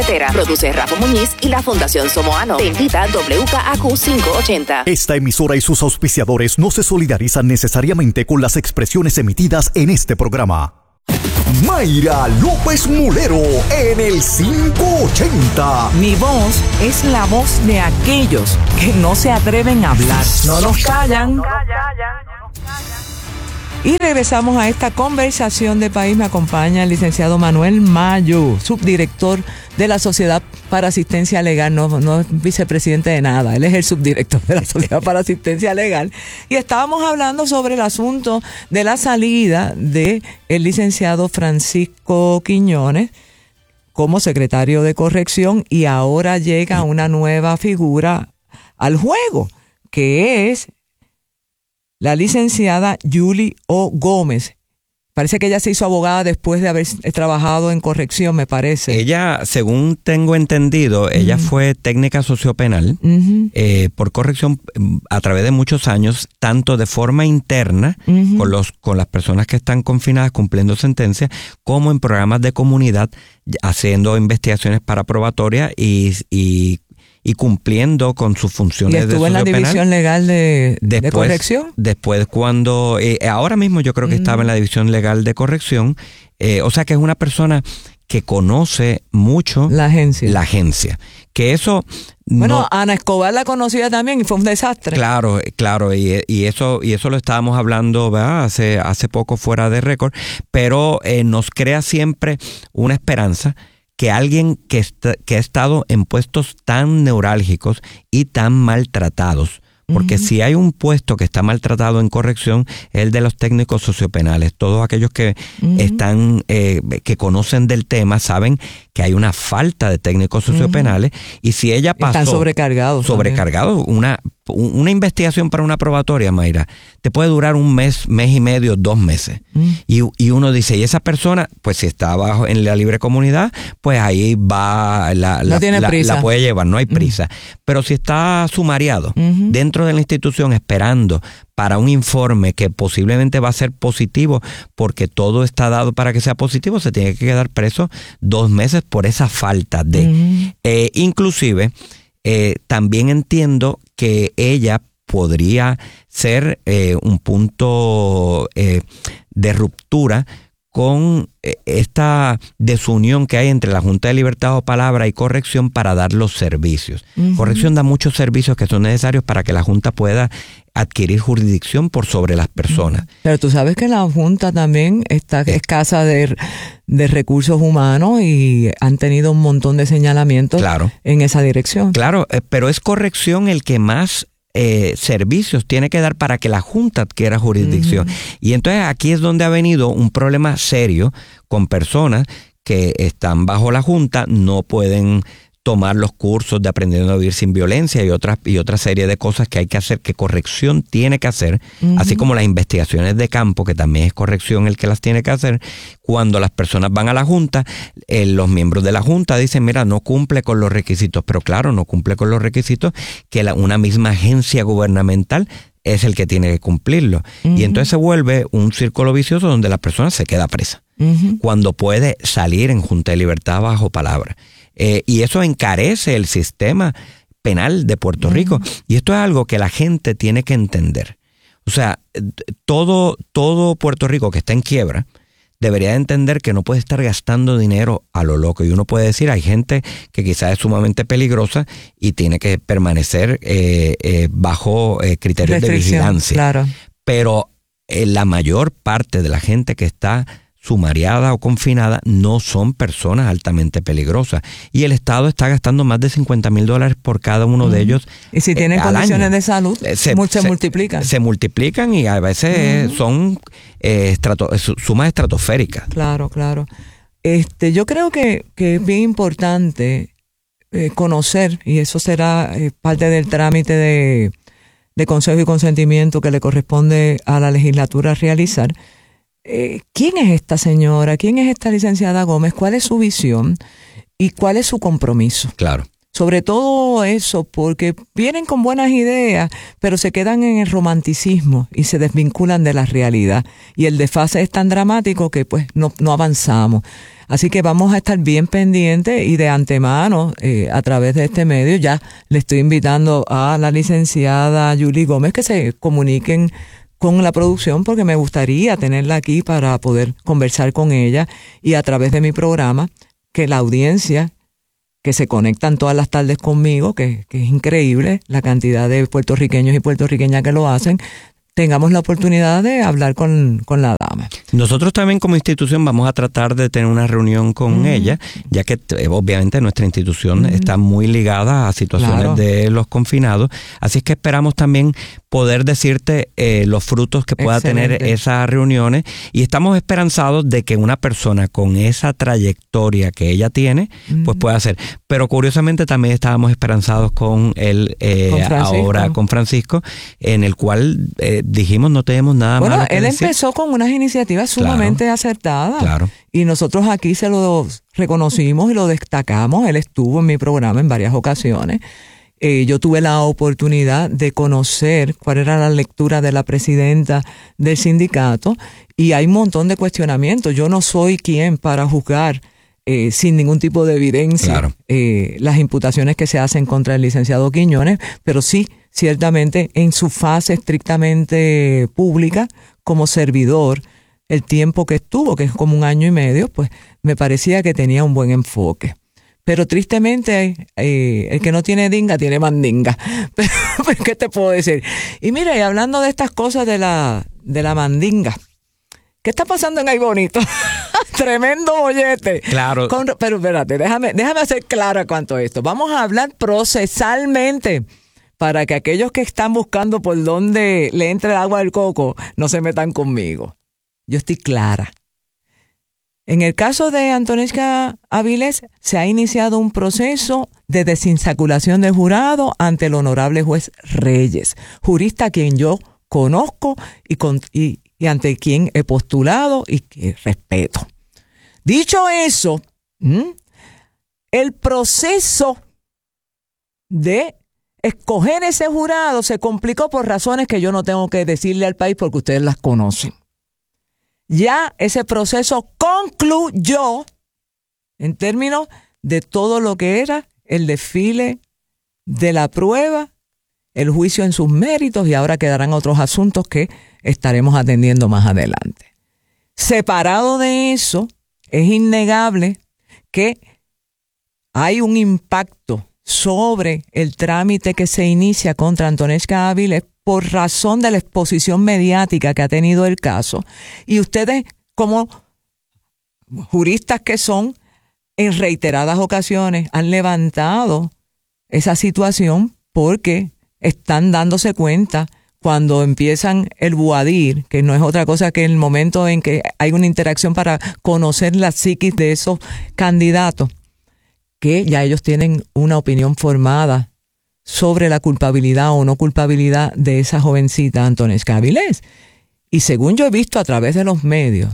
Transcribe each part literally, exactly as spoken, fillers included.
Produce Rafa Muñiz y la Fundación Somoano. Te invita W K A Q quinientos ochenta. Esta emisora y sus auspiciadores no se solidarizan necesariamente con las expresiones emitidas en este programa. Mayra López Mulero en el quinientos ochenta. Mi voz es la voz de aquellos que no se atreven a hablar. No nos callan. Y regresamos a esta conversación de país. Me acompaña el licenciado Manuel Mayo, subdirector de la Sociedad para Asistencia Legal. No, no es vicepresidente de nada, él es el subdirector de la Sociedad para Asistencia Legal. Y estábamos hablando sobre el asunto de la salida de el licenciado Francisco Quiñones como secretario de Corrección, y ahora llega una nueva figura al juego, que es la licenciada Julie O. Gómez. Parece que ella se hizo abogada después de haber trabajado en corrección, me parece. Ella, según tengo entendido, uh-huh. ella fue técnica sociopenal uh-huh. eh, por corrección a través de muchos años, tanto de forma interna uh-huh. con los con las personas que están confinadas cumpliendo sentencia, como en programas de comunidad haciendo investigaciones para probatoria y, y y cumpliendo con sus funciones de sociopenal. ¿Y estuvo en la división legal de, después, de corrección? Después, cuando... Eh, ahora mismo yo creo que mm. estaba en la división legal de corrección. Eh, o sea que es una persona que conoce mucho la agencia. La agencia. Que eso... Bueno, no, Ana Escobar la conocía también y fue un desastre. Claro, claro. Y, y eso y eso lo estábamos hablando, ¿verdad? Hace, hace poco fuera de récord. Pero eh, nos crea siempre una esperanza que alguien que, está, que ha estado en puestos tan neurálgicos y tan maltratados, porque uh-huh. si hay un puesto que está maltratado en corrección, es el de los técnicos sociopenales. Todos aquellos que uh-huh. están, eh, que conocen del tema, saben que hay una falta de técnicos sociopenales, uh-huh. y si ella pasó... Están sobrecargados. Sobrecargados. Una, una investigación para una probatoria, Mayra, te puede durar un mes, mes y medio, dos meses. Uh-huh. Y, y uno dice, y esa persona, pues si está abajo en la libre comunidad, pues ahí va, la, la, no tiene la, prisa. la puede llevar, no hay prisa. Uh-huh. Pero si está sumariado, uh-huh. dentro de la institución esperando para un informe que posiblemente va a ser positivo, porque todo está dado para que sea positivo, se tiene que quedar preso dos meses por esa falta de... Uh-huh. Eh, inclusive, eh, también entiendo que ella podría ser eh, un punto eh, de ruptura con esta desunión que hay entre la Junta de Libertad o Palabra y Corrección para dar los servicios. Uh-huh. Corrección da muchos servicios que son necesarios para que la Junta pueda adquirir jurisdicción por sobre las personas. Pero tú sabes que la Junta también está escasa de, de recursos humanos y han tenido un montón de señalamientos claro. en esa dirección. Claro, pero es Corrección el que más Eh, servicios tiene que dar para que la Junta adquiera jurisdicción. Uh-huh. Y entonces aquí es donde ha venido un problema serio con personas que están bajo la Junta, no pueden tomar los cursos de aprendiendo a vivir sin violencia y otras y otra serie de cosas que hay que hacer, que Corrección tiene que hacer, uh-huh. así como las investigaciones de campo, que también es Corrección el que las tiene que hacer. Cuando las personas van a la Junta, eh, los miembros de la Junta dicen, mira, no cumple con los requisitos, pero claro, no cumple con los requisitos que la, una misma agencia gubernamental es el que tiene que cumplirlo. Uh-huh. Y entonces se vuelve un círculo vicioso donde la persona se queda presa, uh-huh. cuando puede salir en Junta de Libertad bajo palabra. Eh, y eso encarece el sistema penal de Puerto uh-huh. Rico. Y esto es algo que la gente tiene que entender. O sea, todo, todo Puerto Rico que está en quiebra debería de entender que no puede estar gastando dinero a lo loco. Y uno puede decir, hay gente que quizás es sumamente peligrosa y tiene que permanecer eh, eh, bajo eh, criterios de vigilancia. Claro. Pero eh, la mayor parte de la gente que está sumariada o confinada no son personas altamente peligrosas. Y el Estado está gastando más de cincuenta mil dólares por cada uno mm. de ellos. Y si tienen eh, condiciones año. de salud, se, se, se multiplican. Se multiplican y a veces mm. son eh, estrato, sumas estratosféricas. Claro, claro. Este, yo creo que, que es bien importante eh, conocer, y eso será eh, parte del trámite de, de consejo y consentimiento que le corresponde a la legislatura realizar. Eh, ¿Quién es esta señora? ¿Quién es esta licenciada Gómez? ¿Cuál es su visión? ¿Y cuál es su compromiso? Claro. Sobre todo eso, porque vienen con buenas ideas, pero se quedan en el romanticismo y se desvinculan de la realidad. Y el desfase es tan dramático que pues no, no avanzamos. Así que vamos a estar bien pendientes y de antemano, eh, a través de este medio, ya le estoy invitando a la licenciada Julie Gómez que se comuniquen con la producción, porque me gustaría tenerla aquí para poder conversar con ella, y a través de mi programa, que la audiencia que se conectan todas las tardes conmigo, que, que es increíble la cantidad de puertorriqueños y puertorriqueñas que lo hacen, tengamos la oportunidad de hablar con, con la dama. Nosotros también como institución vamos a tratar de tener una reunión con mm. ella, ya que eh, obviamente nuestra institución mm. está muy ligada a situaciones claro. de los confinados, así es que esperamos también poder decirte eh, los frutos que pueda Excelente. tener esas reuniones, y estamos esperanzados de que una persona con esa trayectoria que ella tiene, mm. pues pueda hacer. Pero curiosamente también estábamos esperanzados con él eh, ¿Con ahora con Francisco, en el cual eh, dijimos no tenemos nada bueno, malo que él decir. empezó con unas iniciativas sumamente claro, acertadas. Claro. Y nosotros aquí se lo reconocimos y lo destacamos. Él estuvo en mi programa en varias ocasiones. Eh, yo tuve la oportunidad de conocer cuál era la lectura de la presidenta del sindicato, y hay un montón de cuestionamientos. Yo no soy quien para juzgar eh, sin ningún tipo de evidencia claro. eh, las imputaciones que se hacen contra el licenciado Quiñones, pero sí, ciertamente en su fase estrictamente pública como servidor, el tiempo que estuvo, que es como un año y medio, pues me parecía que tenía un buen enfoque. Pero tristemente, eh, el que no tiene dinga, tiene mandinga. Pero, pero, ¿qué te puedo decir? Y mira, y hablando de estas cosas de la, de la mandinga, ¿qué está pasando en Ay Bonito? Tremendo bollete. Claro. Con, pero espérate, déjame, déjame hacer claro cuanto a esto. Vamos a hablar procesalmente, para que aquellos que están buscando por dónde le entre el agua del coco no se metan conmigo. Yo estoy clara. En el caso de Antoniska Avilés, se ha iniciado un proceso de desinsaculación del jurado ante el honorable juez Reyes, jurista a quien yo conozco y, con, y, y ante quien he postulado y que respeto. Dicho eso, ¿m? el proceso de escoger ese jurado se complicó por razones que yo no tengo que decirle al país porque ustedes las conocen. Ya ese proceso concluyó en términos de todo lo que era el desfile de la prueba, el juicio en sus méritos, y ahora quedarán otros asuntos que estaremos atendiendo más adelante. Separado de eso, es innegable que hay un impacto sobre el trámite que se inicia contra Antoniska Avilés por razón de la exposición mediática que ha tenido el caso. Y ustedes, como juristas que son, en reiteradas ocasiones han levantado esa situación porque están dándose cuenta cuando empiezan el buadir, que no es otra cosa que el momento en que hay una interacción para conocer la psiquis de esos candidatos, que ya ellos tienen una opinión formada sobre la culpabilidad o no culpabilidad de esa jovencita Antoniska Avilés. Y según yo he visto a través de los medios,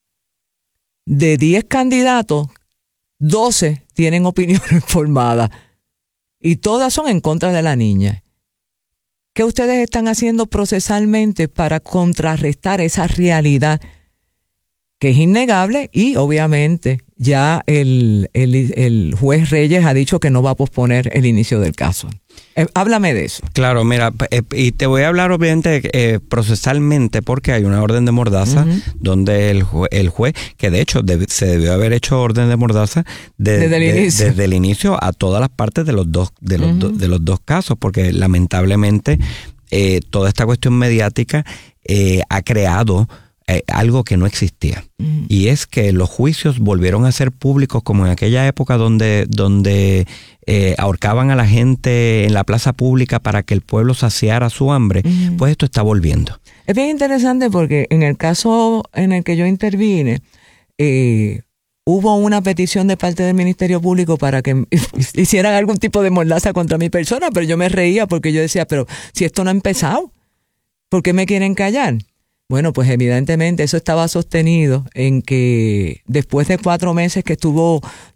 de diez candidatos, doce tienen opiniones formadas y todas son en contra de la niña. ¿Qué ustedes están haciendo procesalmente para contrarrestar esa realidad que es innegable? Y obviamente ya el, el, el juez Reyes ha dicho que no va a posponer el inicio del caso. Eh, háblame de eso. Claro, mira, eh, y te voy a hablar obviamente eh, procesalmente, porque hay una orden de mordaza uh-huh. donde el, jue, el juez, que de hecho debe, se debió haber hecho orden de mordaza de, desde, el de, inicio. desde el inicio a todas las partes de los dos, de los, uh-huh. do, de los dos casos, porque lamentablemente eh, toda esta cuestión mediática eh, ha creado Eh, algo que no existía, mm. y es que los juicios volvieron a ser públicos como en aquella época donde, donde eh, ahorcaban a la gente en la plaza pública para que el pueblo saciara su hambre. Mm. Pues esto está volviendo. Es bien interesante porque en el caso en el que yo intervine, eh, hubo una petición de parte del Ministerio Público para que hicieran algún tipo de mordaza contra mi persona, pero yo me reía porque yo decía, pero si esto no ha empezado, ¿por qué me quieren callar? Bueno, pues evidentemente eso estaba sostenido en que después de cuatro meses que estuvo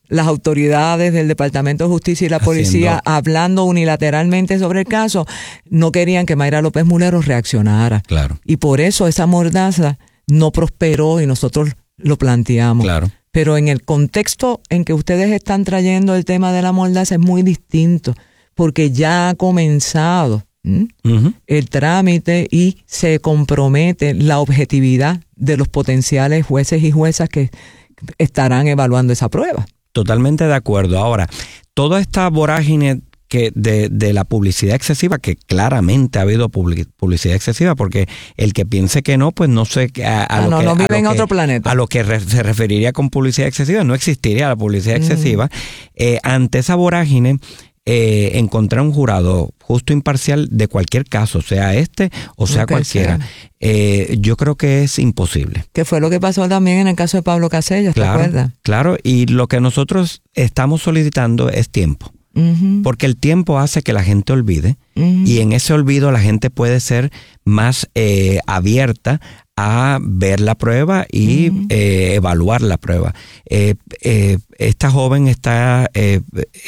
las autoridades del Departamento de Justicia y la policía Haciendo... hablando unilateralmente sobre el caso, no querían que Mayra López Mulero reaccionara. Claro. Y por eso esa mordaza no prosperó y nosotros lo planteamos. Claro. Pero en el contexto en que ustedes están trayendo el tema de la mordaza es muy distinto, porque ya ha comenzado ¿Mm? Uh-huh. el trámite y se compromete la objetividad de los potenciales jueces y juezas que estarán evaluando esa prueba. Totalmente de acuerdo. Ahora, toda esta vorágine que de, de la publicidad excesiva, que claramente ha habido publicidad excesiva, porque el que piense que no, pues no sé a, a ah, lo no, que no vive a en lo otro que, planeta. A lo que re, se referiría con publicidad excesiva, no existiría la publicidad excesiva. Mm. Eh, ante esa vorágine, eh, encontrar un jurado justo imparcial de cualquier caso, sea este o sea okay, cualquiera, sea. Eh, yo creo que es imposible. Que fue lo que pasó también en el caso de Pablo Casellas, claro, ¿te acuerdas? Claro, y lo que nosotros estamos solicitando es tiempo. Uh-huh. Porque el tiempo hace que la gente olvide uh-huh. y en ese olvido la gente puede ser más eh, abierta a ver la prueba y uh-huh. eh, evaluar la prueba. Eh, eh, esta joven está eh,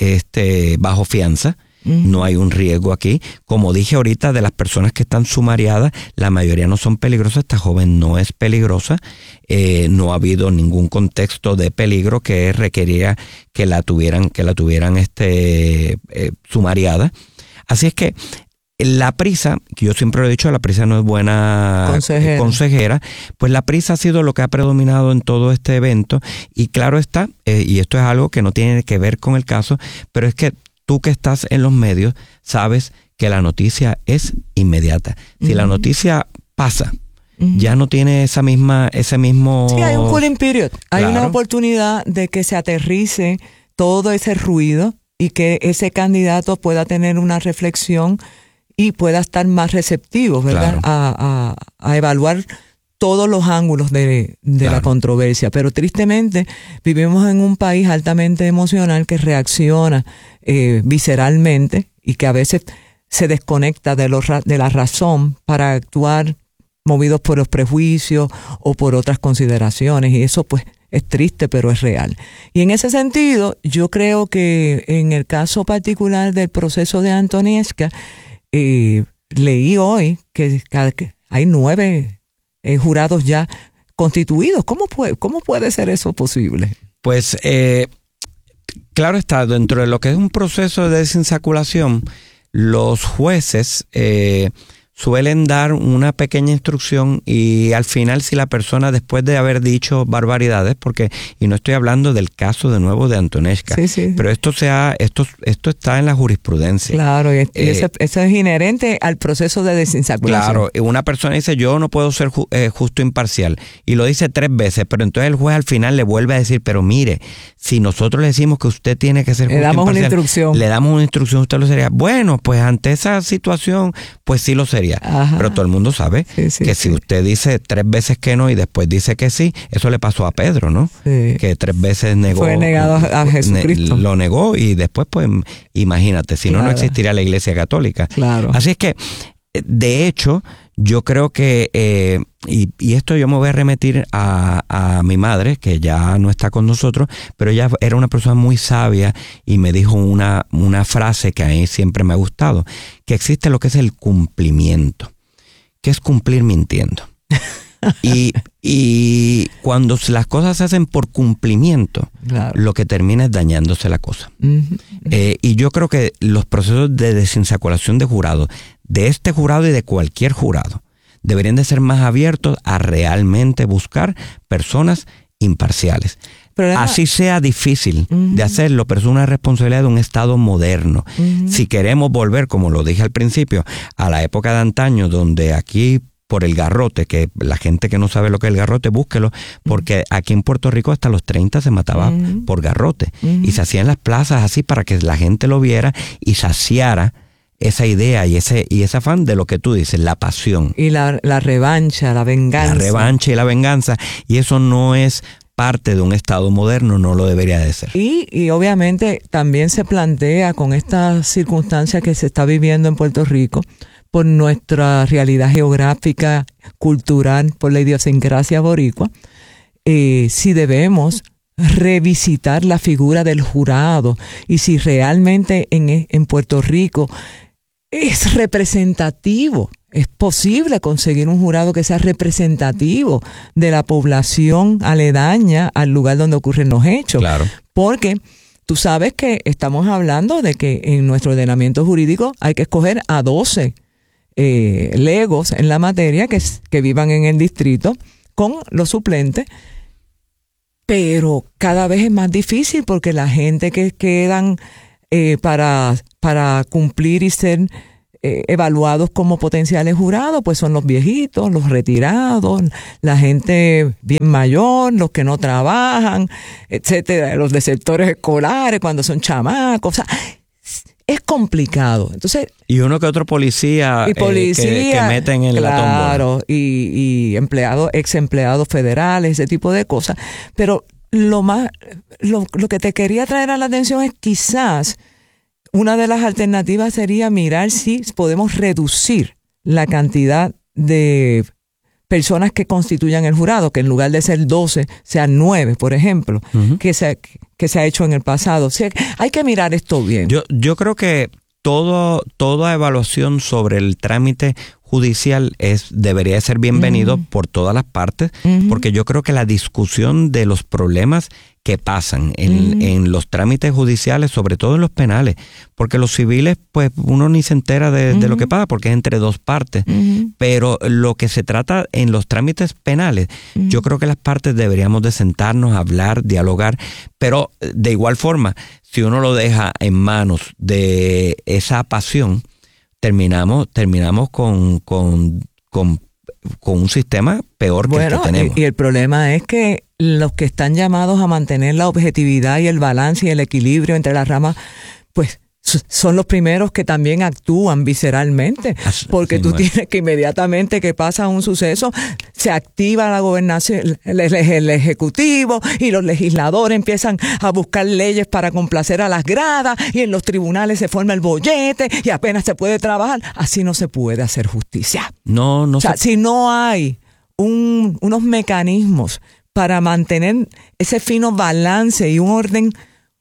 este, bajo fianza. Uh-huh. No hay un riesgo aquí. Como dije ahorita, de las personas que están sumariadas, la mayoría no son peligrosas. Esta joven no es peligrosa. Eh, no ha habido ningún contexto de peligro que requería que la tuvieran, que la tuvieran este, eh, sumariada. Así es que la prisa, que yo siempre lo he dicho, la prisa no es buena consejera. consejera, pues la prisa ha sido lo que ha predominado en todo este evento. Y claro está, eh, y esto es algo que no tiene que ver con el caso, pero es que tú que estás en los medios sabes que la noticia es inmediata. Si uh-huh. la noticia pasa, uh-huh. ya no tiene esa misma, ese mismo... Sí, hay un cooling period. Hay claro. una oportunidad de que se aterrice todo ese ruido y que ese candidato pueda tener una reflexión y pueda estar más receptivo, ¿verdad? Claro. A, a, a evaluar todos los ángulos de, de claro. la controversia. Pero tristemente vivimos en un país altamente emocional que reacciona eh, visceralmente y que a veces se desconecta de, los, de la razón para actuar movidos por los prejuicios o por otras consideraciones. Y eso pues es triste, pero es real. Y en ese sentido, yo creo que en el caso particular del proceso de Antoniewska, eh, leí hoy que, que hay nueve Eh, jurados ya constituidos. ¿Cómo puede, cómo puede ser eso posible? Pues eh, claro está, dentro de lo que es un proceso de desinsaculación, los jueces eh, suelen dar una pequeña instrucción y al final si la persona después de haber dicho barbaridades, porque y no estoy hablando del caso de nuevo de Antoniewska, sí, sí. pero esto sea esto esto está en la jurisprudencia. Claro, y, eh, y eso, eso es inherente al proceso de desinsaculación. Claro, una persona dice yo no puedo ser ju, eh, justo imparcial y lo dice tres veces, pero entonces el juez al final le vuelve a decir, pero mire, si nosotros le decimos que usted tiene que ser justo imparcial, le damos una instrucción, le damos una instrucción, usted lo sería. Bueno, pues ante esa situación, pues sí lo sería. Ajá. Pero todo el mundo sabe sí, sí, que sí. si usted dice tres veces que no y después dice que sí, eso le pasó a Pedro, ¿no? Sí. Que tres veces negó. Fue negado a Jesucristo. Ne, lo negó y después, pues, imagínate, si claro. no, no existiría la Iglesia Católica. Claro. Así es que, de hecho, yo creo que, eh, y, y esto yo me voy a remitir a, a mi madre, que ya no está con nosotros, pero ella era una persona muy sabia y me dijo una, una frase que a mí siempre me ha gustado, que existe lo que es el cumplimiento. ¿Qué es cumplir mintiendo? y, y cuando las cosas se hacen por cumplimiento, claro. lo que termina es dañándose la cosa. Uh-huh. Eh, y yo creo que los procesos de desinsaculación de jurados, de este jurado y de cualquier jurado, deberían de ser más abiertos a realmente buscar personas imparciales. Problema. Así sea difícil uh-huh. de hacerlo, pero es una responsabilidad de un Estado moderno. Uh-huh. Si queremos volver, como lo dije al principio, a la época de antaño, donde aquí por el garrote, que la gente que no sabe lo que es el garrote, búsquelo, porque uh-huh. aquí en Puerto Rico hasta los treinta se mataba uh-huh. por garrote. Uh-huh. Y se hacían las plazas así para que la gente lo viera y saciara esa idea y ese y ese afán de lo que tú dices, la pasión. Y la, la revancha, la venganza. La revancha y la venganza. Y eso no es parte de un Estado moderno, no lo debería de ser. Y, y obviamente también se plantea con esta circunstancia que se está viviendo en Puerto Rico, por nuestra realidad geográfica, cultural, por la idiosincrasia boricua, eh, si debemos revisitar la figura del jurado y si realmente en, en Puerto Rico es representativo. Es posible conseguir un jurado que sea representativo de la población aledaña al lugar donde ocurren los hechos. Claro. Porque tú sabes que estamos hablando de que en nuestro ordenamiento jurídico hay que escoger a doce eh, legos en la materia que, que vivan en el distrito con los suplentes. Pero cada vez es más difícil porque la gente que quedan eh, para, para cumplir y ser Eh, evaluados como potenciales jurados, pues son los viejitos, los retirados, la gente bien mayor, los que no trabajan, etcétera, los de sectores escolares cuando son chamacos, o sea, es complicado. Entonces, y uno que otro policía, y policía eh, que, que meten en la tómbola. Claro, y, y empleados, ex empleados federales, ese tipo de cosas. Pero lo más, lo, lo que te quería traer a la atención es quizás una de las alternativas sería mirar si podemos reducir la cantidad de personas que constituyan el jurado, que en lugar de ser doce, sean nueve, por ejemplo, uh-huh. que, se, que se ha hecho en el pasado. O sea, hay que mirar esto bien. Yo, yo creo que todo, toda evaluación sobre el trámite judicial es debería ser bienvenido uh-huh. por todas las partes, uh-huh. porque yo creo que la discusión de los problemas que pasan en, uh-huh. en los trámites judiciales, sobre todo en los penales, porque los civiles, pues uno ni se entera de, uh-huh. de lo que pasa porque es entre dos partes, uh-huh. pero lo que se trata en los trámites penales, uh-huh. yo creo que las partes deberíamos de sentarnos, hablar, dialogar, pero de igual forma, si uno lo deja en manos de esa pasión, terminamos terminamos con, con, con, con un sistema peor que bueno, el que tenemos. Y el problema es que los que están llamados a mantener la objetividad y el balance y el equilibrio entre las ramas, pues son los primeros que también actúan visceralmente, porque sí, tú bueno. tienes que inmediatamente que pasa un suceso, se activa la gobernación, el, el, el ejecutivo y los legisladores empiezan a buscar leyes para complacer a las gradas y en los tribunales se forma el bollete y apenas se puede trabajar. Así no se puede hacer justicia. No, no. O sea, se... si no hay un, unos mecanismos para mantener ese fino balance y un orden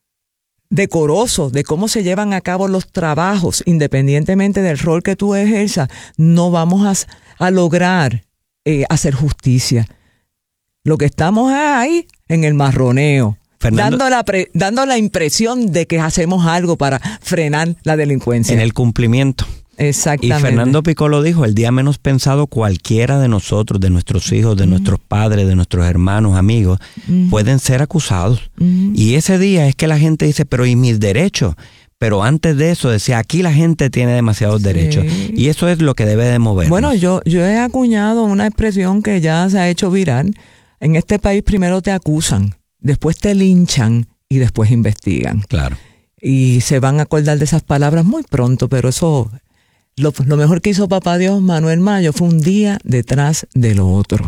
decoroso de cómo se llevan a cabo los trabajos, independientemente del rol que tú ejerzas, no vamos a, a lograr eh, hacer justicia. Lo que estamos ahí en el marroneo, Fernando, dando la, pre, dando la impresión de que hacemos algo para frenar la delincuencia. En el cumplimiento. Exactamente. Y Fernando Piccolo dijo, el día menos pensado cualquiera de nosotros, de nuestros hijos, de uh-huh. nuestros padres, de nuestros hermanos, amigos, uh-huh. pueden ser acusados. Uh-huh. Y ese día es que la gente dice, pero ¿y mis derechos? Pero antes de eso decía, aquí la gente tiene demasiados sí. derechos. Y eso es lo que debe de movernos. Bueno, yo, yo he acuñado una expresión que ya se ha hecho viral. En este país primero te acusan, después te linchan y después investigan. Claro. Y se van a acordar de esas palabras muy pronto, pero eso... Lo, lo mejor que hizo Papá Dios, Manuel Mayo, fue un día detrás de lo otro.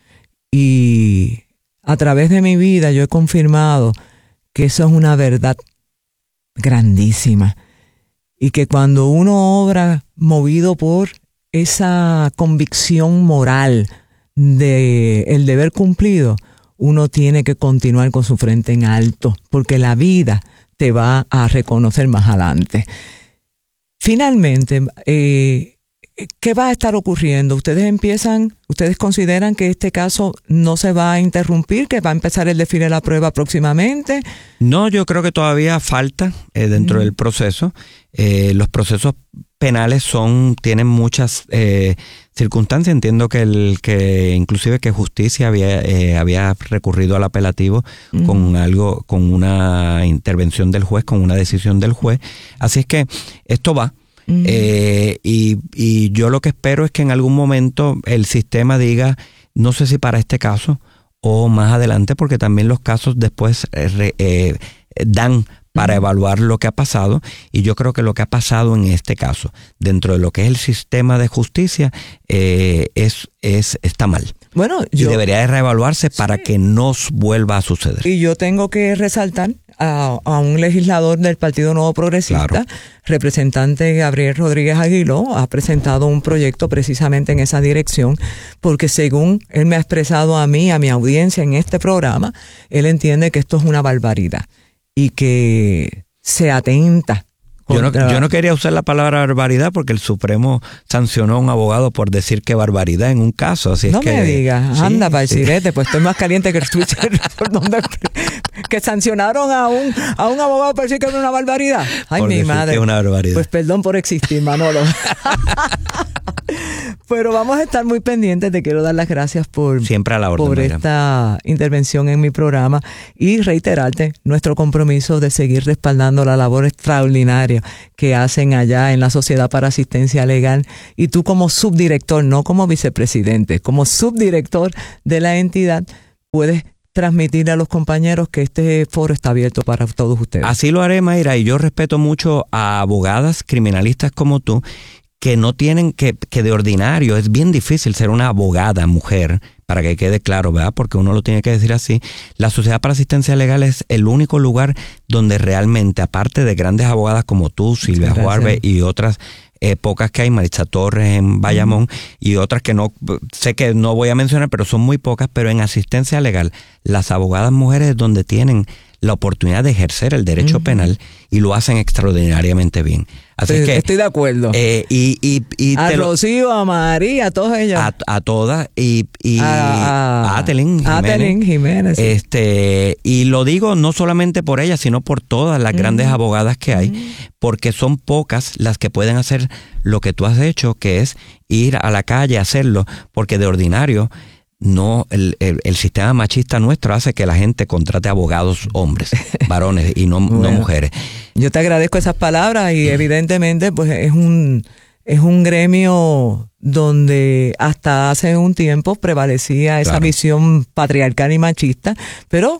Y a través de mi vida yo he confirmado que eso es una verdad grandísima. Y que cuando uno obra movido por esa convicción moral de el deber cumplido, uno tiene que continuar con su frente en alto, porque la vida te va a reconocer más adelante. Finalmente, eh, ¿qué va a estar ocurriendo? ¿Ustedes empiezan, ustedes consideran que este caso no se va a interrumpir, que va a empezar el desfile de la prueba próximamente? No, yo creo que todavía falta eh, dentro mm. del proceso. Eh, los procesos penales son tienen muchas eh, circunstancias. Entiendo que el que inclusive que Justicia había eh, había recurrido al apelativo mm. con algo, con una intervención del juez, con una decisión del juez. Así es que esto va. Mm. Eh, y, y yo lo que espero es que en algún momento el sistema diga, no sé si para este caso o más adelante, porque también los casos después eh, eh, dan para evaluar lo que ha pasado, y yo creo que lo que ha pasado en este caso, dentro de lo que es el sistema de justicia, eh, es, es está mal. Bueno, yo, y debería de reevaluarse para sí. que no vuelva a suceder. Y yo tengo que resaltar a, a un legislador del Partido Nuevo Progresista, claro. Representante Gabriel Rodríguez Aguiló, ha presentado un proyecto precisamente en esa dirección, porque según él me ha expresado a mí, a mi audiencia en este programa, él entiende que esto es una barbaridad y que se atenta. Yo no, yo no quería usar la palabra barbaridad porque el Supremo sancionó a un abogado por decir que barbaridad en un caso. Así no es que, me digas, sí, anda para el sí. sirete, pues estoy más caliente que el Twitter. donde, que sancionaron a un, a un abogado por decir que era una barbaridad. Ay, por mi decir madre. Que es una barbaridad. Pues perdón por existir, Manolo. Pero vamos a estar muy pendientes. Te quiero dar las gracias por, Siempre a la orden, por esta intervención en mi programa y reiterarte nuestro compromiso de seguir respaldando la labor extraordinaria que hacen allá en la Sociedad para Asistencia Legal, y tú como subdirector, no como vicepresidente, como subdirector de la entidad, puedes transmitirle a los compañeros que este foro está abierto para todos ustedes. Así lo haré, Mayra, y yo respeto mucho a abogadas criminalistas como tú, que no tienen que, que de ordinario es bien difícil ser una abogada mujer, para que quede claro, ¿verdad? Porque uno lo tiene que decir así. La Sociedad para Asistencia Legal es el único lugar donde realmente, aparte de grandes abogadas como tú, Silvia Juarbe y otras eh, pocas que hay, Maritza Torres en Bayamón, uh-huh. y otras que no sé que no voy a mencionar, pero son muy pocas, pero en asistencia legal, las abogadas mujeres es donde tienen la oportunidad de ejercer el derecho uh-huh. penal y lo hacen extraordinariamente bien. Así estoy, que estoy de acuerdo. Eh, y, y, y a te Rocío, lo, a María, a todas ellas. A, a todas y, y a, a Atelín Jiménez. Atelín Jiménez. Sí. Este, y lo digo no solamente por ellas, sino por todas las mm. grandes abogadas que hay, mm. porque son pocas las que pueden hacer lo que tú has hecho, que es ir a la calle a hacerlo, porque de ordinario no el, el, el sistema machista nuestro hace que la gente contrate abogados hombres, varones y no, bueno, no mujeres. Yo te agradezco esas palabras y evidentemente pues es un es un gremio donde hasta hace un tiempo prevalecía esa claro. visión patriarcal y machista, pero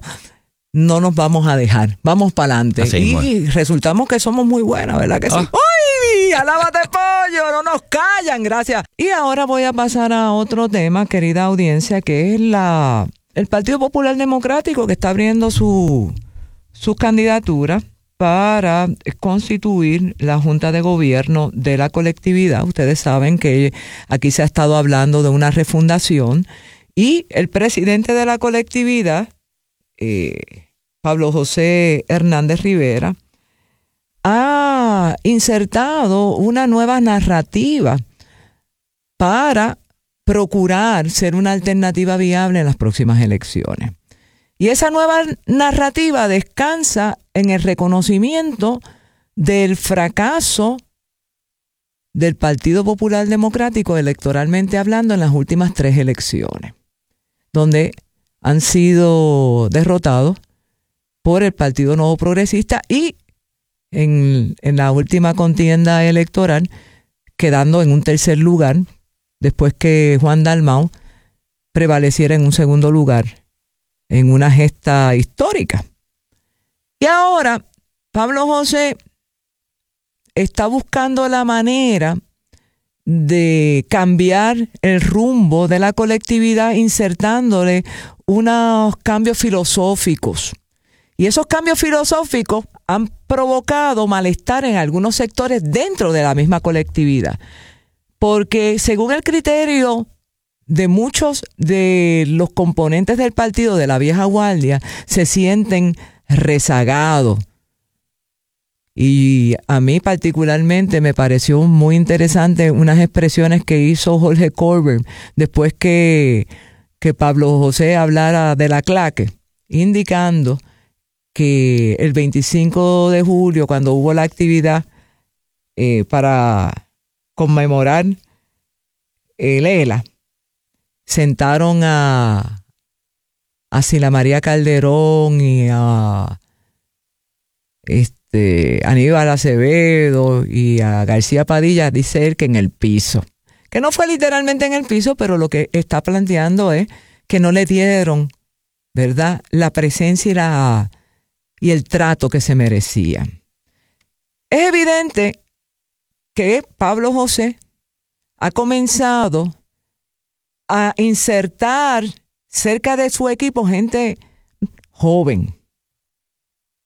no nos vamos a dejar, vamos para adelante. Y bueno. resultamos que somos muy buenas, ¿verdad que sí? Oh. ¡Ay! ¡Alábate, pollo! ¡No nos callan! Gracias. Y ahora voy a pasar a otro tema, querida audiencia, que es la el Partido Popular Democrático, que está abriendo su, su candidatura para constituir la Junta de Gobierno de la colectividad. Ustedes saben que aquí se ha estado hablando de una refundación y el presidente de la colectividad, eh, Pablo José Hernández Rivera, ha insertado una nueva narrativa para procurar ser una alternativa viable en las próximas elecciones. Y esa nueva narrativa descansa en el reconocimiento del fracaso del Partido Popular Democrático electoralmente hablando en las últimas tres elecciones, donde han sido derrotados por el Partido Nuevo Progresista y en, en la última contienda electoral quedando en un tercer lugar después que Juan Dalmau prevaleciera en un segundo lugar en una gesta histórica. Y ahora Pablo José está buscando la manera de cambiar el rumbo de la colectividad insertándole unos cambios filosóficos. Y esos cambios filosóficos han provocado malestar en algunos sectores dentro de la misma colectividad. Porque según el criterio de muchos de los componentes del partido de la vieja guardia, se sienten rezagados. Y a mí particularmente me pareció muy interesante unas expresiones que hizo Jorge Corbett después que, que Pablo José hablara de la claque, indicando que el veinticinco de julio, cuando hubo la actividad eh, para conmemorar el E L A, sentaron a, a Sila María Calderón y a este, Aníbal Acevedo y a García Padilla, dice él que en el piso. Que no fue literalmente en el piso, pero lo que está planteando es que no le dieron, ¿verdad?, la presencia y, la, y el trato que se merecía. Es evidente que Pablo José ha comenzado a insertar cerca de su equipo gente joven,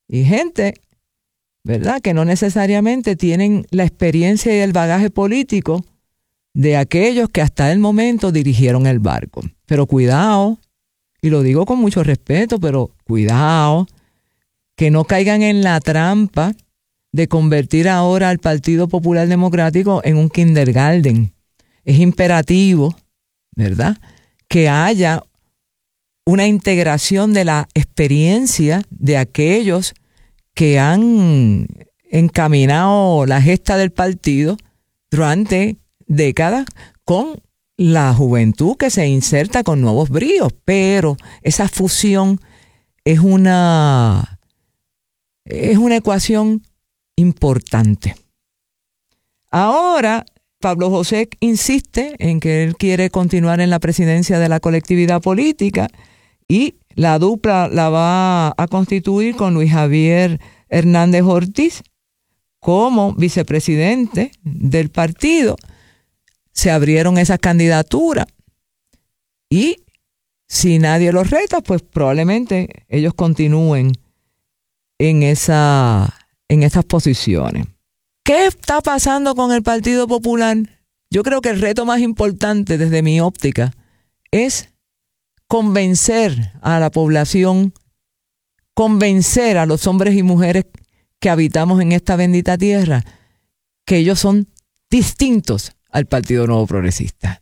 y gente, ¿verdad?, que no necesariamente tienen la experiencia y el bagaje político de aquellos que hasta el momento dirigieron el barco. Pero cuidado, y lo digo con mucho respeto, pero cuidado, que no caigan en la trampa de convertir ahora al Partido Popular Democrático en un kindergarten. Es imperativo, ¿verdad?, que haya una integración de la experiencia de aquellos que han encaminado la gesta del partido durante décadas con la juventud que se inserta con nuevos bríos. Pero esa fusión es una, es una ecuación importante. Ahora, Pablo José insiste en que él quiere continuar en la presidencia de la colectividad política y la dupla la va a constituir con Luis Javier Hernández Ortiz como vicepresidente del partido. Se abrieron esas candidaturas y si nadie los reta, pues probablemente ellos continúen en, esa, en esas posiciones. ¿Qué está pasando con el Partido Popular? Yo creo que el reto más importante desde mi óptica es convencer a la población, convencer a los hombres y mujeres que habitamos en esta bendita tierra que ellos son distintos al Partido Nuevo Progresista.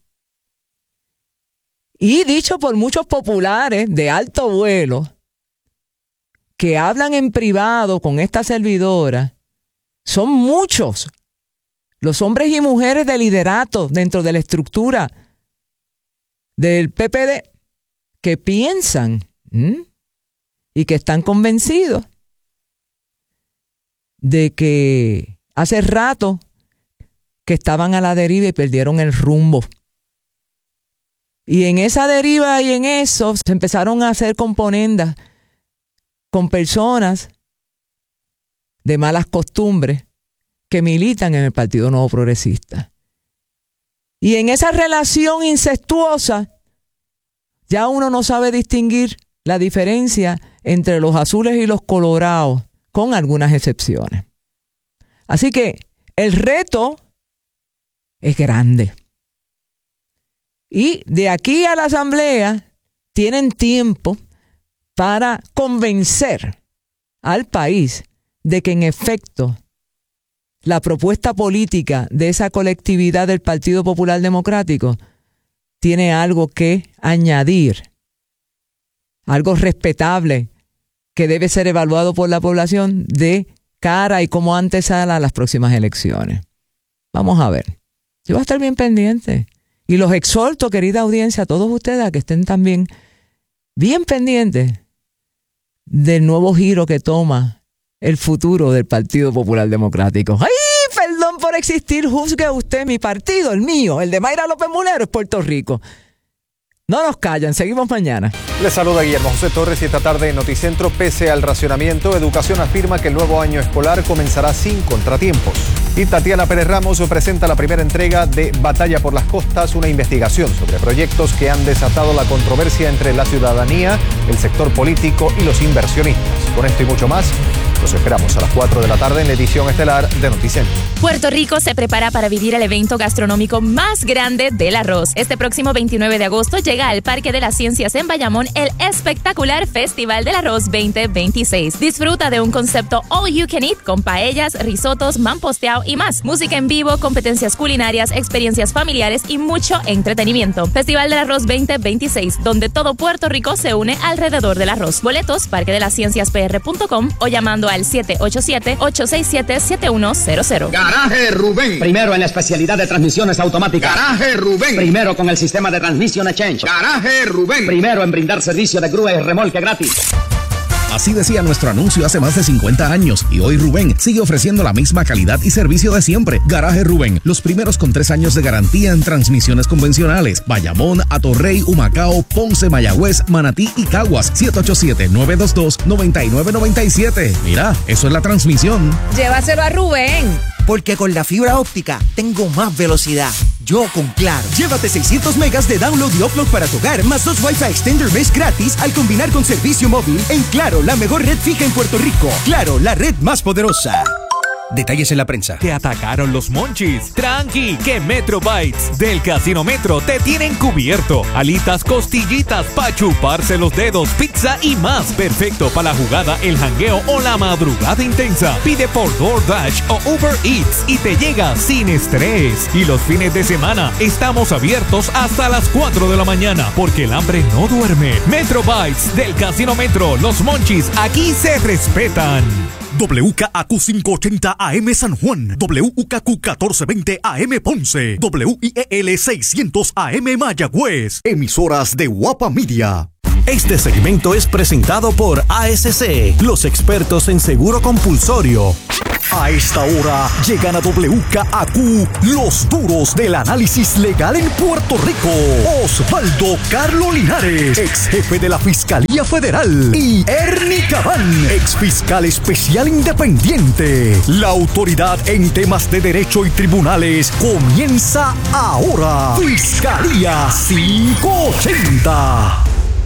Y dicho por muchos populares de alto vuelo que hablan en privado con esta servidora, son muchos los hombres y mujeres de liderato dentro de la estructura del P P D que piensan ¿m? y que están convencidos de que hace rato que estaban a la deriva y perdieron el rumbo. Y en esa deriva y en eso se empezaron a hacer componendas con personas de malas costumbres que militan en el Partido Nuevo Progresista. Y en esa relación incestuosa ya uno no sabe distinguir la diferencia entre los azules y los colorados, con algunas excepciones. Así que el reto es grande. Y de aquí a la asamblea tienen tiempo para convencer al país de que en efecto la propuesta política de esa colectividad del Partido Popular Democrático tiene algo que añadir, algo respetable que debe ser evaluado por la población de cara y como antesala a las próximas elecciones. Vamos a ver. Yo voy a estar bien pendiente. Y los exhorto, querida audiencia, a todos ustedes a que estén también bien pendientes del nuevo giro que toma el futuro del Partido Popular Democrático. ¡Ay, perdón por existir! Juzgue usted mi partido, el mío, el de Mayra López Mulero, es Puerto Rico. No nos callan, seguimos mañana. Les saluda Guillermo José Torres y esta tarde en Noticentro, pese al racionamiento, Educación afirma que el nuevo año escolar comenzará sin contratiempos. Y Tatiana Pérez Ramos presenta la primera entrega de Batalla por las Costas, una investigación sobre proyectos que han desatado la controversia entre la ciudadanía, el sector político y los inversionistas. Con esto y mucho más, los esperamos a las cuatro de la tarde en la edición estelar de Noticentro. Puerto Rico se prepara para vivir el evento gastronómico más grande del arroz. Este próximo veintinueve de agosto llega al Parque de las Ciencias en Bayamón el espectacular Festival del Arroz veinte veintiséis. Disfruta de un concepto all you can eat con paellas, risotos, mamposteado y más. Música en vivo, competencias culinarias, experiencias familiares y mucho entretenimiento. Festival del Arroz veinte veintiséis, donde todo Puerto Rico se une alrededor del arroz. Boletos, parque de las ciencias p r punto com o llamando al siete ocho siete, ocho seis siete, siete uno cero cero. Garaje Rubén. Primero en la especialidad de transmisiones automáticas. Garaje Rubén. Primero con el sistema de Transmission Exchange. Garaje Rubén. Primero en brindar servicio de grúa y remolque gratis. Así decía nuestro anuncio hace más de cincuenta años y hoy Rubén sigue ofreciendo la misma calidad y servicio de siempre. Garaje Rubén, los primeros con tres años de garantía en transmisiones convencionales. Bayamón, Atorrey, Humacao, Ponce, Mayagüez, Manatí y Caguas. siete ocho siete, nueve dos dos, nueve nueve nueve siete. Mira, eso es la transmisión. Llévaselo a Rubén. Porque con la fibra óptica tengo más velocidad, yo con Claro. Llévate seiscientos megas de download y upload para tu hogar, más dos Wi-Fi Extender Mesh gratis al combinar con servicio móvil en Claro, la mejor red fija en Puerto Rico. Claro, la red más poderosa. Detalles en la prensa. Te atacaron los monchis. Tranqui, que Metro Bites del Casino Metro te tienen cubierto. Alitas, costillitas, pa' chuparse los dedos, pizza y más. Perfecto para la jugada, el jangueo o la madrugada intensa. Pide por DoorDash o Uber Eats y te llega sin estrés. Y los fines de semana estamos abiertos hasta las cuatro de la mañana porque el hambre no duerme. Metro Bites del Casino Metro. Los monchis aquí se respetan. W K A Q quinientos ochenta A M San Juan, W K Q catorce veinte A M Ponce, W I E L seiscientos A M Mayagüez, emisoras de Guapa Media. Este segmento es presentado por A S C, los expertos en seguro compulsorio. A esta hora llegan a W K A Q los duros del análisis legal en Puerto Rico. Osvaldo Carlos Linares, ex jefe de la Fiscalía Federal, y Ernie Cabán, ex fiscal especial independiente. La autoridad en temas de derecho y tribunales comienza ahora. Fiscalía quinientos ochenta.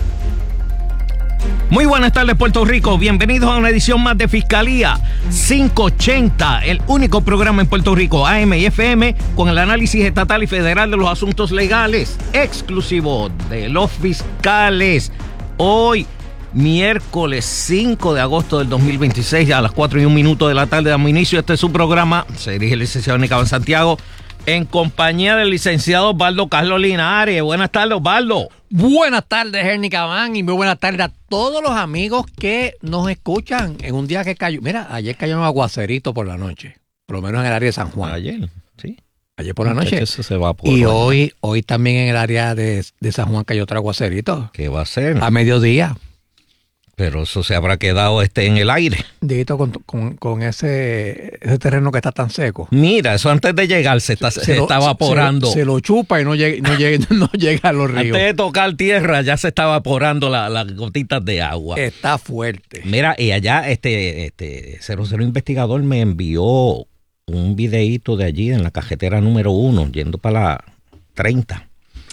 Muy buenas tardes, Puerto Rico. Bienvenidos a una edición más de Fiscalía quinientos ochenta, el único programa en Puerto Rico, A M y F M, con el análisis estatal y federal de los asuntos legales, exclusivo de los fiscales. Hoy, miércoles cinco de agosto del dos mil veintiséis, a las cuatro y un minuto de la tarde, damos inicio a este su programa. Se dirige el licenciado Nicabán Santiago, en compañía del licenciado Osvaldo Carlos Linares. Buenas tardes, Osvaldo. Buenas tardes, Ernie Cabán, y muy buenas tardes a todos los amigos que nos escuchan en un día que cayó. Mira, ayer cayó un aguacerito por la noche, por lo menos en el área de San Juan. Ayer, sí. Ayer por la noche. Eso se va por y hoy, hoy también en el área de, de San Juan cayó otro aguacerito. ¿Qué va a ser? A mediodía. Pero eso se habrá quedado este en el aire. Dito con, con, con ese, ese terreno que está tan seco. Mira, eso antes de llegar se está, se, se lo, está evaporando. Se, se lo chupa y no llega, no llega, no llega a los ríos. Antes de tocar tierra ya se está evaporando las la gotitas de agua. Está fuerte. Mira, y allá este, este cero cero Investigador me envió un videíto de allí en la cajetera número uno, yendo para la treinta.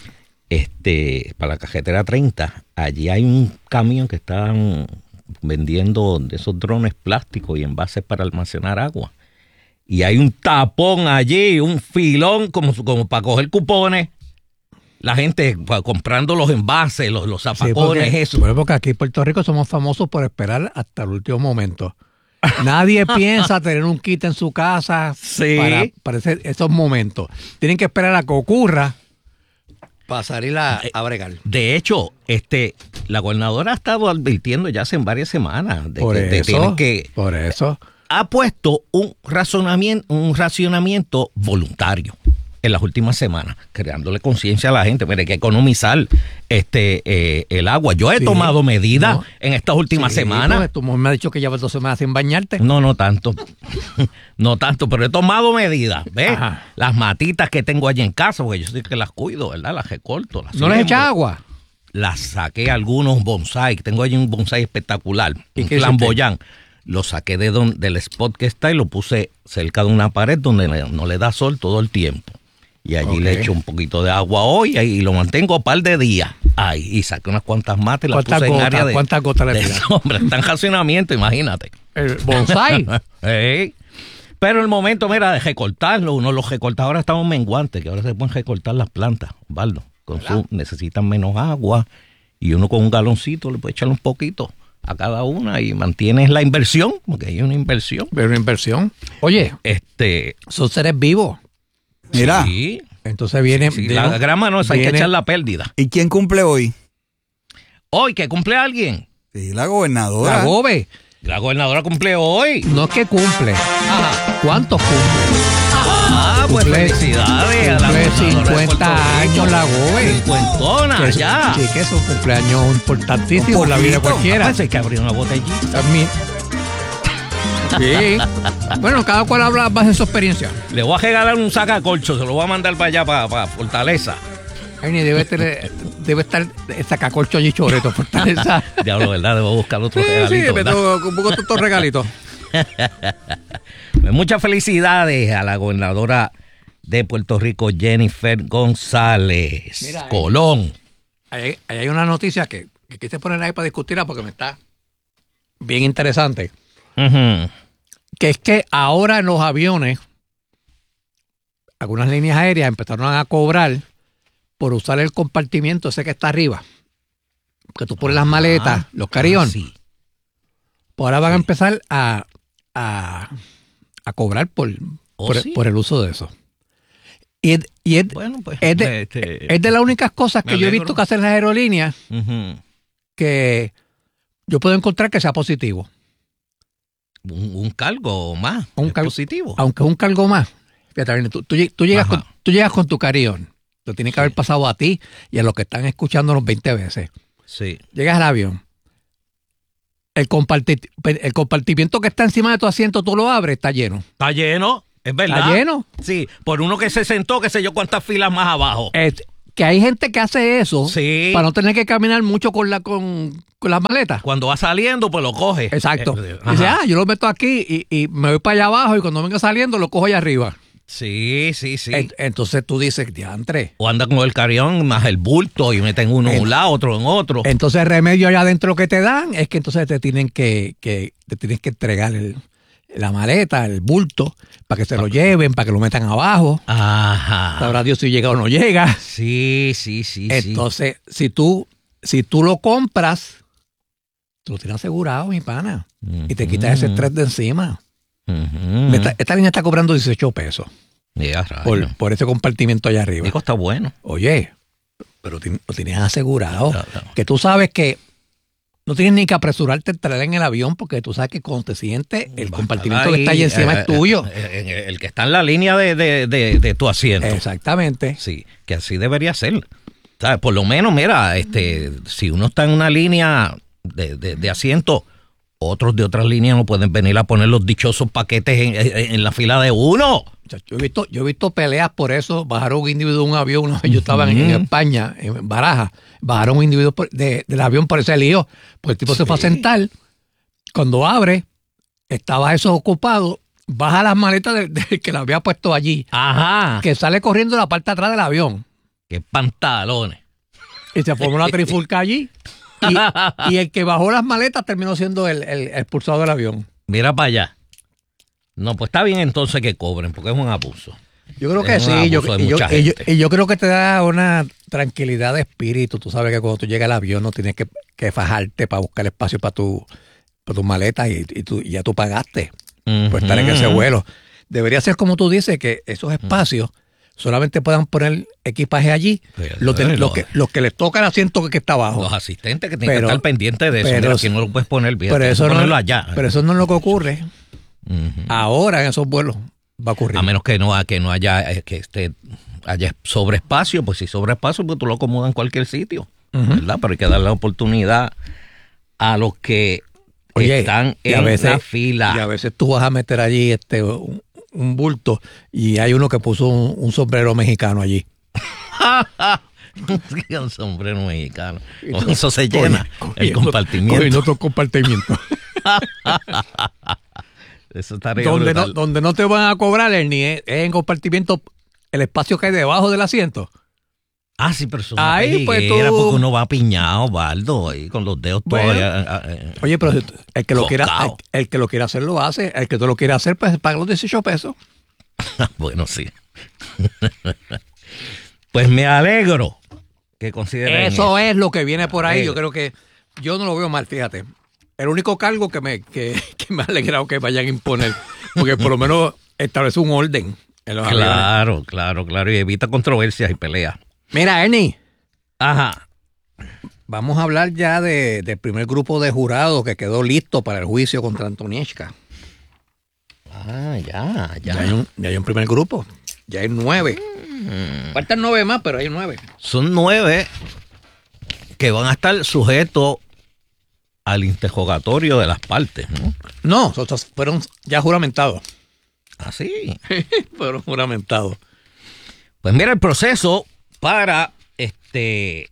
Este, para la cajetera treinta, allí hay un camión que están vendiendo de esos drones plásticos y envases para almacenar agua. Y hay un tapón allí, un filón como, como para coger cupones. La gente comprando los envases, los, los zapacones, sí, porque, eso. Bueno, porque aquí en Puerto Rico somos famosos por esperar hasta el último momento. Nadie piensa tener un kit en su casa sí. para, para ese, esos momentos. Tienen que esperar a que ocurra para salir a, a bregar. De hecho, este, la gobernadora ha estado advirtiendo ya hace varias semanas de por que eso, tienen que. Por eso. Ha puesto un razonamiento, un racionamiento voluntario en las últimas semanas, creándole conciencia a la gente. Mire, hay que economizar este eh, el agua. Yo he sí, tomado medidas no, en estas últimas sí, semanas. Tú me has dicho que llevas dos semanas sin bañarte. No, no tanto. No tanto, pero he tomado medidas. ¿Ves? Ajá. Las matitas que tengo allí en casa, porque yo sí que las cuido, ¿verdad? Las recorto. Las ¿No les echas agua? Las saqué algunos bonsai. Tengo allí un bonsai espectacular. Un flamboyán. Lo saqué de don, del spot que está y lo puse cerca de una pared donde no le da sol todo el tiempo. Y allí okay. le echo un poquito de agua hoy y lo mantengo un par de días. Ay, y saqué unas cuantas matas y las puse en área de... ¿Cuántas gotas le tiras? Hombre, está en racionamiento, imagínate. ¿El bonsai? Sí. Pero el momento, mira, de recortarlo, uno los recorta, ahora estamos menguantes, que ahora se pueden recortar las plantas, Osvaldo. Con su, necesitan menos agua y uno con un galoncito le puede echar un poquito a cada una y mantienes la inversión, porque hay una inversión. Pero una inversión. Oye, este, son seres vivos. Mira. Sí. Entonces viene. Sí, sí, la grama no es, hay que echar la pérdida. ¿Y quién cumple hoy? Hoy, que cumple alguien. Sí, la gobernadora. La gobe. La gobernadora cumple hoy. No es que cumple. Ajá. ¿Cuántos cumple? Ah, pues cumple, felicidades a la gobernadora. cincuenta años la gobe. Cincuentona, ya. Sí, que es un cumpleaños importantísimo en la vida de cualquiera. Ah, pues hay que abrir una botellita. También. Sí. Bueno, cada cual habla más de su experiencia. Le voy a regalar un sacacorcho, se lo voy a mandar para allá, para, para Fortaleza. Ay, ni debe, tener, debe estar el sacacorcho allí choreto, Fortaleza. Diablo, ¿verdad? Debo buscar otro sí, regalito. Sí, me tengo un poco de estos regalitos. Pues muchas felicidades a la gobernadora de Puerto Rico, Jennifer González. Mira, Colón. Ahí, ahí hay una noticia que, que quise poner ahí para discutirla porque me está bien interesante. Uh-huh. Que es que ahora en los aviones, algunas líneas aéreas empezaron a cobrar por usar el compartimiento ese que está arriba. Que tú pones las maletas, los carry-on. Ah, sí. Pues ahora van sí. a empezar a, a, a cobrar por, oh, por, sí. por el uso de eso. Y, es, y es, bueno, pues, es, de, este, es de las únicas cosas que yo he visto que hacen las aerolíneas uh-huh. que yo puedo encontrar que sea positivo. Un, un cargo más un cargo, positivo. Aunque es un cargo más. Fíjate, tú, tú, tú, llegas con, tú llegas con tu carry-on. Lo tiene que sí. haber pasado a ti y a los que están escuchándonos veinte veces. Sí. Llegas al avión. El, comparti- el compartimiento que está encima de tu asiento, tú lo abres, está lleno. Está lleno, es verdad. Está lleno. Sí, por uno que se sentó, qué sé yo, cuántas filas más abajo. Es, que hay gente que hace eso sí. para no tener que caminar mucho con la con, con las maletas. Cuando va saliendo, pues lo coge. Exacto. Eh, dice, ah, yo lo meto aquí y, y me voy para allá abajo y cuando venga saliendo lo cojo allá arriba. Sí, sí, sí. Entonces tú dices, diantre. O anda con el carrión más el bulto y meten uno en un lado, otro en otro. Entonces el remedio allá adentro que te dan es que entonces te tienen que, que, te tienes que entregar el, la maleta, el bulto, para que se lo lleven, para que lo metan abajo. Ajá. Sabrá Dios si llega o no llega. Sí, sí, sí. Entonces, sí. si tú, si tú lo compras, tú lo tienes asegurado, mi pana. Uh-huh. Y te quitas ese estrés de encima. Uh-huh. Esta, esta línea está cobrando dieciocho pesos yeah, por, por ese compartimento allá arriba. Digo, está bueno. Oye, pero t- lo tienes asegurado. Claro, claro. Que tú sabes que no tienes ni que apresurarte a entrar en el avión porque tú sabes que cuando te sientes, el compartimento ahí, que está ahí encima eh, es tuyo. Eh, eh, el que está en la línea de, de, de, de tu asiento. Exactamente. Sí, que así debería ser. ¿Sabes? Por lo menos, mira, este, si uno está en una línea de, de, de asiento, otros de otras líneas no pueden venir a poner los dichosos paquetes en, en, en la fila de uno. Yo he visto, yo he visto peleas por eso. Bajaron un individuo de un avión. Una vez yo estaba uh-huh. en, en España, en Barajas. Bajaron un individuo por, de, del avión por ese lío. Pues el tipo sí. se fue a sentar. Cuando abre, estaba eso ocupado. Baja las maletas del de que la había puesto allí. Ajá. Que sale corriendo la parte de atrás del avión. Qué pantalones. Y se formó una trifulca allí. Y, y el que bajó las maletas terminó siendo el, el, el expulsado del avión. Mira para allá. No, pues está bien entonces que cobren, porque es un abuso. Yo creo que es sí. Yo, y, yo, y, yo, y yo creo que te da una tranquilidad de espíritu. Tú sabes que cuando tú llegas al avión no tienes que, que fajarte para buscar espacio para tu, para tus maletas y, y, tú, y ya tú pagaste uh-huh. por estar en ese vuelo. Debería ser como tú dices, que esos espacios solamente puedan poner equipaje allí, los, de, los, que, los que les toca el asiento que está abajo. Los asistentes que tienen pero, que estar pendientes de eso. Pero, mira, que no lo puedes poner bien. Pero, eso no, allá. pero eso no es lo que ocurre. Uh-huh. Ahora en esos vuelos va a ocurrir. A menos que no, que no haya que esté, haya sobreespacio, pues si sobreespacio, pues tú lo acomodas en cualquier sitio. Uh-huh. ¿Verdad? Pero hay que darle la oportunidad a los que Oye, están en veces, la fila. Y a veces tú vas a meter allí este un, un bulto y hay uno que puso un, un sombrero mexicano allí. Un sombrero mexicano. Con eso se llena cogiendo, el compartimiento. Cogiendo otro compartimiento. Eso estaría donde no, donde no te van a cobrar el ni es, es en compartimiento el espacio que hay debajo del asiento. Ah, sí, pero eso es una ahí, pues tú... porque uno va piñado, Baldo, ahí con los dedos bueno, todavía. Eh, oye, pero el que, lo quiera, el, el que lo quiera hacer, lo hace. El que tú lo quiera hacer, pues paga los dieciocho pesos. Bueno, sí. Pues me alegro que consideren eso. Eso es lo que viene por ahí. Yo creo que yo no lo veo mal, fíjate. El único cargo que me, que, que me ha alegrado que vayan a imponer, porque por lo menos establece un orden en los Claro, aviones. claro, claro. Y evita controversias y peleas. Mira, Ernie. Ajá. Vamos a hablar ya de, del primer grupo de jurados que quedó listo para el juicio contra Antonieshka. Ah, ya, ya. Ya hay un, ya hay un primer grupo. Ya hay nueve. Mm. Faltan nueve más, pero hay nueve. Son nueve que van a estar sujetos al interrogatorio de las partes, ¿no? No, fueron ya juramentados. ¿Ah, sí? Fueron juramentados. Pues mira, el proceso para este...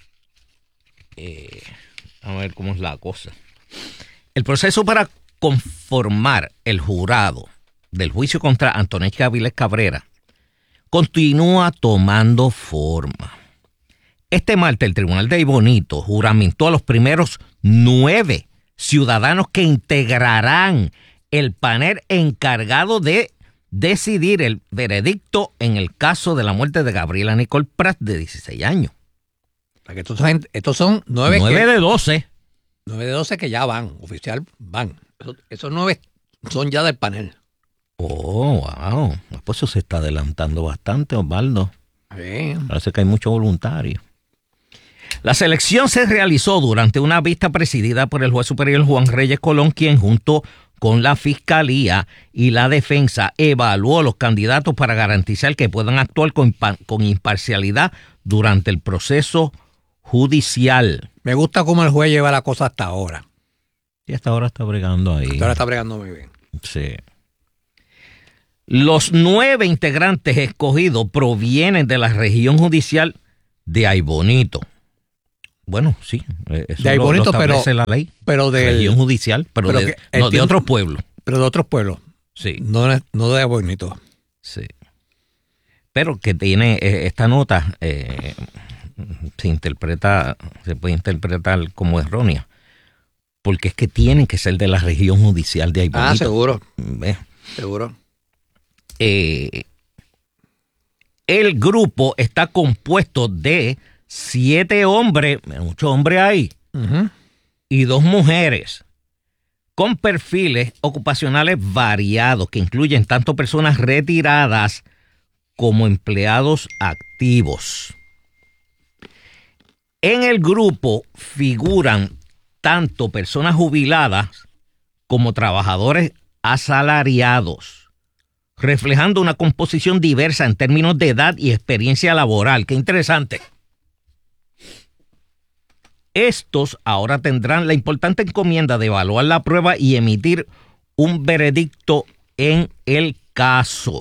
Eh, a ver cómo es la cosa. El proceso para conformar el jurado del juicio contra Antonieshka Avilés Cabrera continúa tomando forma. Este martes el Tribunal de Aybonito juramentó a los primeros nueve ciudadanos que integrarán el panel encargado de decidir el veredicto en el caso de la muerte de Gabriela Nicole Prat, de dieciséis años. Estos son, estos son nueve, nueve que, de doce. Nueve de doce que ya van, oficial van. Esos, esos nueve son ya del panel. Oh, wow. Pues eso se está adelantando bastante, Osvaldo. Sí. Parece que hay muchos voluntarios. La selección se realizó durante una vista presidida por el juez superior Juan Reyes Colón, quien junto con la Fiscalía y la Defensa evaluó los candidatos para garantizar que puedan actuar con, con imparcialidad durante el proceso judicial. Me gusta cómo el juez lleva la cosa hasta ahora. Y hasta ahora está bregando ahí. Hasta ahora está bregando muy bien. Sí. Los nueve integrantes escogidos provienen de la región judicial de Aybonito. Bueno, sí. Eso de Aybonito, lo, lo establece pero, la ley. Pero de región judicial, pero, pero de, que, no, de otros pueblos. Pero de otros pueblos. Sí. No, no de Aybonito. Sí. Pero que tiene eh, esta nota, eh, se interpreta, se puede interpretar como errónea. Porque es que tienen que ser de la región judicial de Aybonito. Ah, seguro. ¿Ves? Seguro. Eh, el grupo está compuesto de siete hombres, muchos hombres ahí, uh-huh. y dos mujeres, con perfiles ocupacionales variados, que incluyen tanto personas retiradas como empleados activos. En el grupo figuran tanto personas jubiladas como trabajadores asalariados, reflejando una composición diversa en términos de edad y experiencia laboral. ¡Qué interesante! Estos ahora tendrán la importante encomienda de evaluar la prueba y emitir un veredicto en el caso.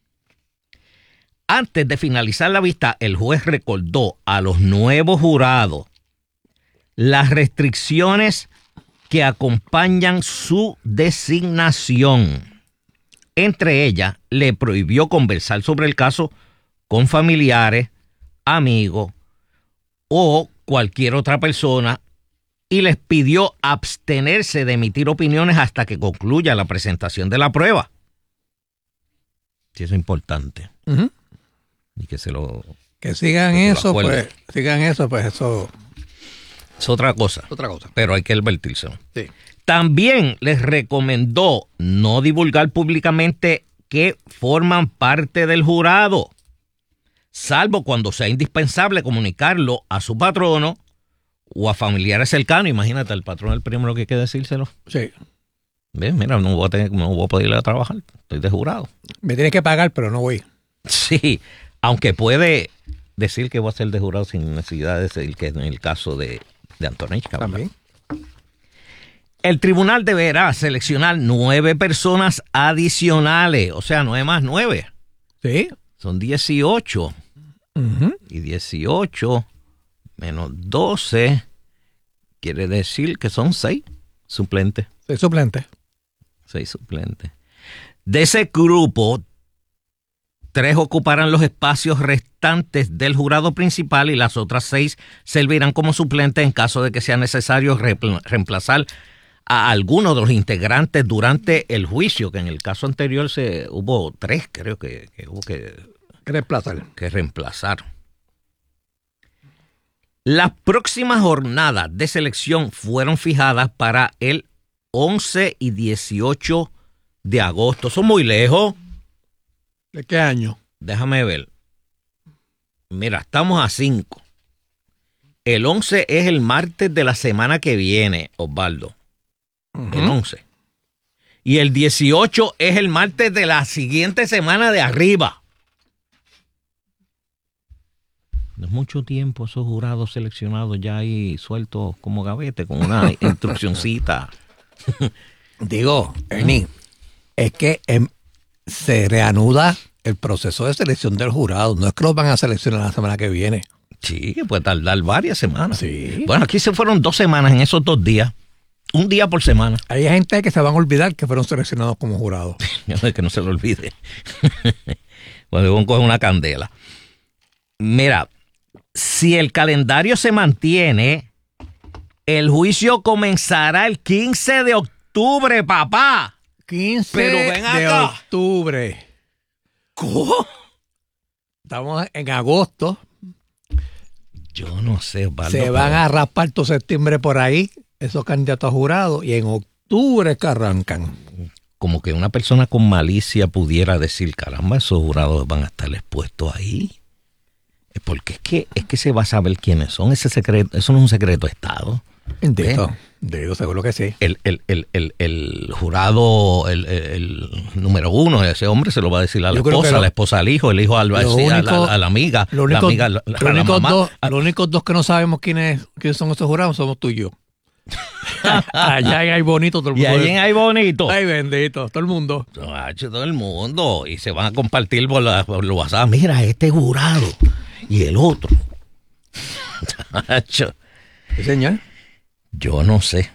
Antes de finalizar la vista, el juez recordó a los nuevos jurados las restricciones que acompañan su designación. Entre ellas, le prohibió conversar sobre el caso con familiares, amigos o cualquier otra persona y les pidió abstenerse de emitir opiniones hasta que concluya la presentación de la prueba. Sí, eso es importante. Uh-huh. Y que se lo... Que sigan que eso, pues, sigan eso, pues eso... Es otra cosa. Otra cosa. Pero hay que advertirse. Sí. También les recomendó no divulgar públicamente que forman parte del jurado, salvo cuando sea indispensable comunicarlo a su patrono o a familiares cercanos. Imagínate, el patrón es el primero que hay que decírselo. Sí. ¿Ves? Mira, no voy, a tener, no voy a poder ir a trabajar, estoy de jurado. Me tienes que pagar, pero no voy. Sí, aunque puede decir que voy a ser de jurado sin necesidad de decir que en el caso de, de Antonich. También. El tribunal deberá seleccionar nueve personas adicionales, o sea, nueve más nueve. Sí. Son dieciocho. Uh-huh. Y dieciocho menos doce quiere decir que son seis suplentes. Seis suplentes. Seis suplentes. De ese grupo, tres ocuparán los espacios restantes del jurado principal y las otras seis servirán como suplentes en caso de que sea necesario reemplazar a alguno de los integrantes durante el juicio, que en el caso anterior se hubo tres, creo que, que hubo que, que reemplazar. Que reemplazar. Las próximas jornadas de selección fueron fijadas para el once y dieciocho de agosto. ¿Son muy lejos? ¿De qué año? Déjame ver. Mira, estamos a cinco. El once es el martes de la semana que viene, Osvaldo. Uh-huh. El once. Y el dieciocho es el martes de la siguiente semana de arriba. No es mucho tiempo esos jurados seleccionados ya ahí sueltos como gavete, con una instruccioncita. Digo, Ernie, es que em, se reanuda el proceso de selección del jurado. No es que los van a seleccionar la semana que viene. Sí, que puede tardar varias semanas. Sí. Bueno, aquí se fueron dos semanas en esos dos días. Un día por semana. Hay gente que se van a olvidar que fueron seleccionados como jurados. Que no se lo olvide. Cuando uno coge una candela. Mira, si el calendario se mantiene, el juicio comenzará el quince de octubre, papá. quince Pero ven de acá. octubre. ¿Cómo? Estamos en agosto. Yo no sé, Osvaldo, Se van a raspar todo septiembre por ahí, esos candidatos a jurado, y en octubre es que arrancan. Como que una persona con malicia pudiera decir, caramba, esos jurados van a estar expuestos ahí. Porque es que, es que se va a saber quiénes son. Ese secreto, eso no es un secreto de Estado. Entiendo, entiendo, seguro que sí. El, el, el, el, el jurado, el, el, el número uno, ese hombre se lo va a decir a la Yo creo esposa, que lo- a la esposa al hijo, el hijo al, Lo sí, a, único- la, a la amiga, Lo la único- amiga, la, los la únicos mamá. dos, los únicos dos que no sabemos quiénes, quiénes son esos jurados somos tú y yo. Allá en Ay Bonito todo el Y mundo. ahí en Ay Bonito. Ay, bendito, todo el mundo. Hacho, todo el mundo. Y se van a compartir por, la, por los WhatsApp. Mira, este jurado y el otro. Hacho. Sí, señor. Yo no sé.